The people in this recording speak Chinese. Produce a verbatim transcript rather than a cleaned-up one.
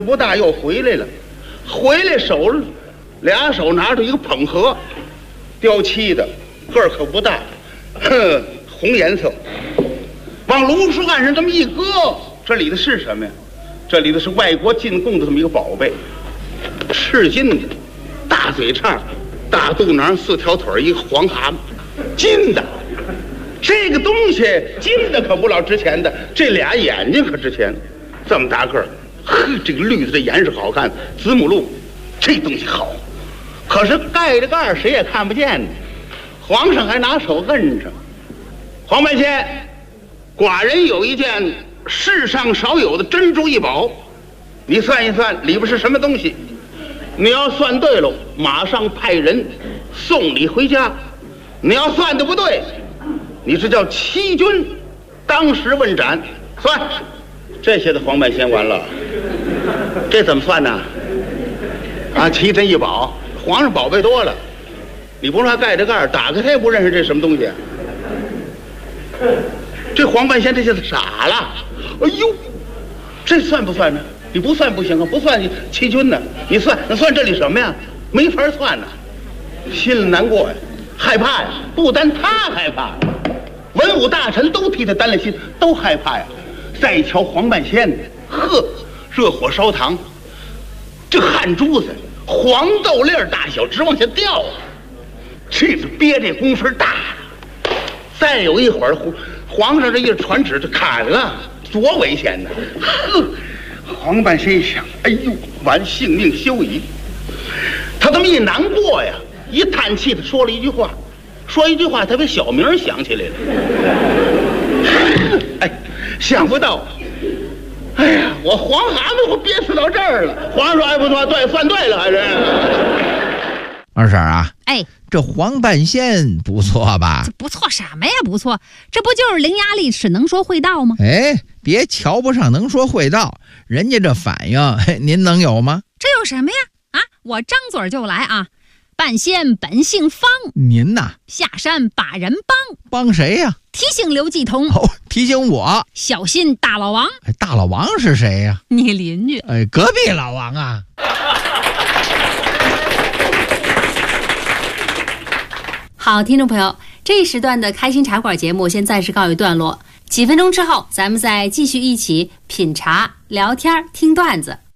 不大又回来了，回来手俩手拿着一个捧盒，雕漆的，个儿可不大，哼，红颜色。往炉石案上这么一搁，这里的是什么呀？这里的是外国进贡的这么一个宝贝，赤金的，大嘴叉，大肚囊，四条腿，一个黄蛤蟆，金的。这个东西金的可不老值钱的，这俩眼睛可值钱，这么大个儿，呵，这个绿的这颜色好看，子母鹿，这东西好。可是盖着盖儿谁也看不见呢，皇上还拿手摁着。黄半仙，寡人有一件世上少有的珍珠异宝，你算一算里边是什么东西？你要算对了，马上派人送你回家；你要算的不对，你这叫欺君，当时问斩。算，这些的黄半仙完了，这怎么算呢？啊，奇珍异宝，皇上宝贝多了，你不说还盖着盖儿，打开他也不认识这什么东西。这黄半仙这下子傻了，哎呦，这算不算呢？你不算不行啊，不算欺君呢。你算，那算这里什么呀？没法算呢，心里难过呀，害怕呀。不单他害怕，文武大臣都替他担了心，都害怕呀。再一瞧黄半仙，呵，热火烧膛，这汗珠子黄豆粒儿大小，直往下掉啊！这是憋这功夫大了。再有一会儿，皇上这一传旨就砍了，多危险呢！呵，黄半仙一想，哎呦，完性命休矣。他这么一难过呀，一叹气，他说了一句话，说一句话，他把小名想起来了。哎，想不到，哎呀，我黄蛤蟆我憋死到这儿了。皇上说：“哎，不错，对，算对了，还是。” 二婶啊， 哎， 这黄半仙不错吧？ 这不错什么呀？不错，这不就是伶牙俐齿、能说会道吗？ 哎，别瞧不上能说会道，人家这反应，您能有吗？ 这有什么呀？啊，我张嘴就来啊！半仙本姓方， 您呐， 下山把人帮， 帮谁呀？ 提醒刘继同， 哦，提醒我， 小心大老王。 哎，大老王是谁呀？ 你邻居， 哎，隔壁老王啊。 好，听众朋友，这一时段的开心茶馆节目先暂时告一段落，几分钟之后，咱们再继续一起品茶、聊天、听段子。